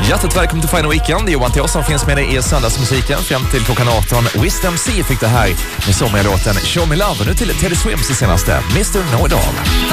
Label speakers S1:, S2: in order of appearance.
S1: Hjärtligt välkommen till Final Weekend. Johan Thor som finns med dig i söndagsmusiken fram till klockan 18. Wisdom C fick det här med sommarlåten Show Me Love. Och nu till Teddy Swims i senaste Mr. Know-It-All.